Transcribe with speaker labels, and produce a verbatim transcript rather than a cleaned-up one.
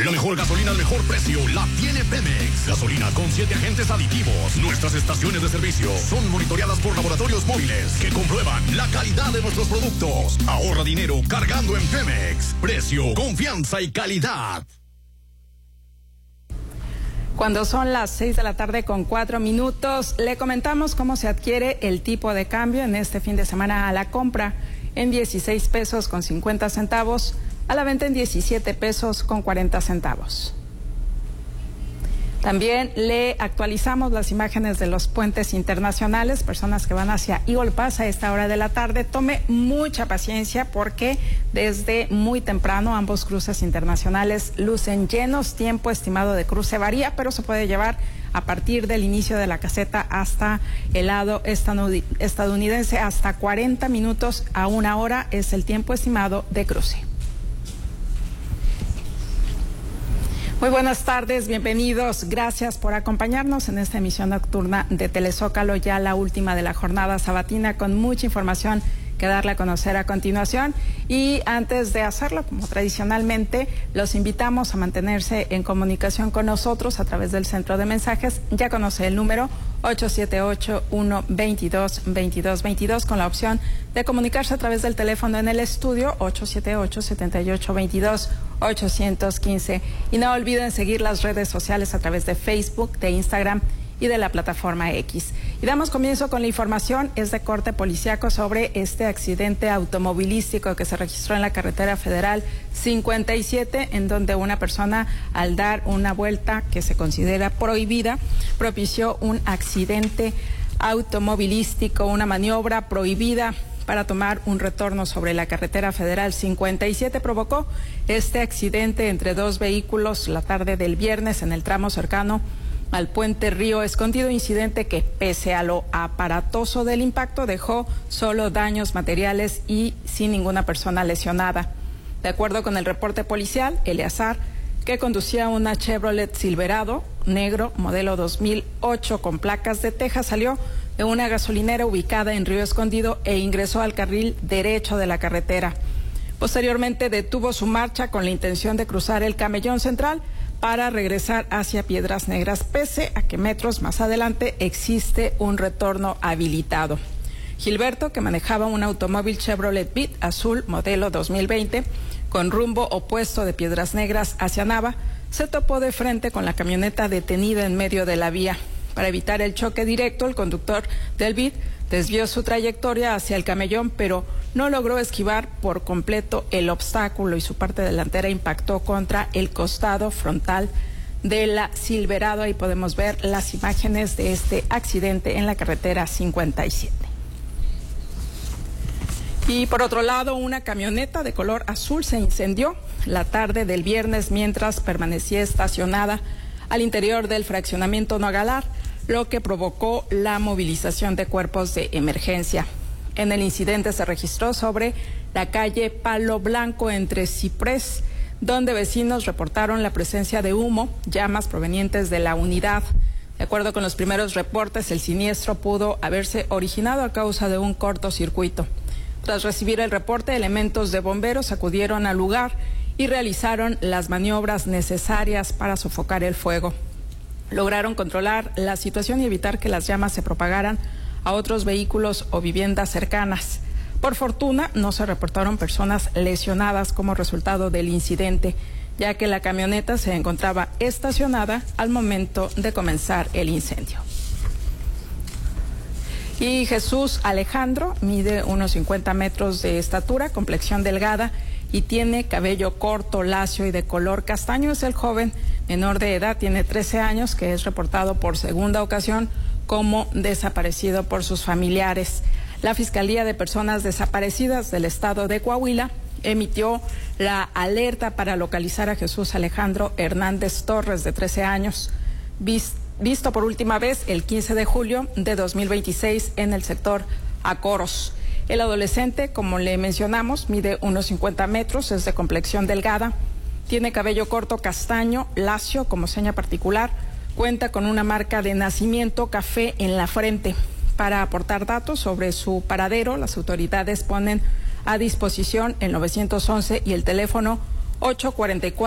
Speaker 1: La mejor gasolina al mejor precio la tiene Pemex. Gasolina con siete agentes aditivos. Nuestras estaciones de servicio son monitoreadas por laboratorios móviles que comprueban la calidad de nuestros productos. Ahorra dinero cargando en Pemex. Precio, confianza y calidad.
Speaker 2: Cuando son las seis de la tarde con cuatro minutos, le comentamos cómo se adquiere el tipo de cambio en este fin de semana a la compra en dieciséis pesos con cincuenta centavos, a la venta en diecisiete pesos con cuarenta centavos. También le actualizamos las imágenes de los puentes internacionales, personas que van hacia Eagle Pass a esta hora de la tarde. Tome mucha paciencia porque desde muy temprano ambos cruces internacionales lucen llenos. Tiempo estimado de cruce varía, pero se puede llevar a partir del inicio de la caseta hasta el lado estadounidense hasta cuarenta minutos a una hora es el tiempo estimado de cruce. Muy buenas tardes, bienvenidos. Gracias por acompañarnos en esta emisión nocturna de Telezócalo, ya la última de la jornada sabatina, con mucha información que darle a conocer a continuación. Y antes de hacerlo, como tradicionalmente, los invitamos a mantenerse en comunicación con nosotros a través del centro de mensajes. Ya conoce el número ocho siete ocho, uno dos dos, dos dos dos dos con la opción de comunicarse a través del teléfono en el estudio ocho siete ocho, siete ocho dos dos, ocho uno cinco. Y no olviden seguir las redes sociales a través de Facebook, de Instagram y de la plataforma X. Y damos comienzo con la información, es de corte policíaco sobre este accidente automovilístico que se registró en la carretera federal cincuenta y siete, en donde una persona, al dar una vuelta que se considera prohibida, propició un accidente automovilístico, una maniobra prohibida para tomar un retorno sobre la carretera federal cincuenta y siete. Provocó este accidente entre dos vehículos la tarde del viernes en el tramo cercano al puente Río Escondido, incidente que, pese a lo aparatoso del impacto, dejó solo daños materiales y sin ninguna persona lesionada. De acuerdo con el reporte policial, Eleazar, que conducía una Chevrolet Silverado negro modelo dos mil ocho con placas de Texas, salió de una gasolinera ubicada en Río Escondido e ingresó al carril derecho de la carretera. Posteriormente detuvo su marcha con la intención de cruzar el Camellón Central para regresar hacia Piedras Negras, pese a que metros más adelante existe un retorno habilitado. Gilberto, que manejaba un automóvil Chevrolet Beat azul modelo dos mil veinte con rumbo opuesto de Piedras Negras hacia Nava, se topó de frente con la camioneta detenida en medio de la vía. Para evitar el choque directo, el conductor del Beat desvió su trayectoria hacia el Camellón, pero no logró esquivar por completo el obstáculo y su parte delantera impactó contra el costado frontal de la Silverado. Ahí podemos ver las imágenes de este accidente en la carretera cincuenta y siete. Y por otro lado, una camioneta de color azul se incendió la tarde del viernes mientras permanecía estacionada al interior del fraccionamiento Nogalar, lo que provocó la movilización de cuerpos de emergencia. En el incidente se registró sobre la calle Palo Blanco entre Ciprés, donde vecinos reportaron la presencia de humo, llamas provenientes de la unidad. De acuerdo con los primeros reportes, el siniestro pudo haberse originado a causa de un cortocircuito. Tras recibir el reporte, elementos de bomberos acudieron al lugar y realizaron las maniobras necesarias para sofocar el fuego. Lograron controlar la situación y evitar que las llamas se propagaran a otros vehículos o viviendas cercanas. Por fortuna, no se reportaron personas lesionadas como resultado del incidente, ya que la camioneta se encontraba estacionada al momento de comenzar el incendio. Y Jesús Alejandro mide unos cincuenta metros de estatura, complexión delgada y tiene cabello corto, lacio y de color castaño. Es el joven menor de edad, tiene trece años, que es reportado por segunda ocasión como desaparecido por sus familiares. La Fiscalía de Personas Desaparecidas del Estado de Coahuila emitió la alerta para localizar a Jesús Alejandro Hernández Torres, de trece años, visto por última vez el quince de julio de dos mil veintiséis en el sector Acoros. El adolescente, como le mencionamos, mide unos cincuenta metros, es de complexión delgada, tiene cabello corto castaño, lacio como seña particular, cuenta con una marca de nacimiento café en la frente. Para aportar datos sobre su paradero, las autoridades ponen a disposición el nueve once y el teléfono ocho cuatro cuatro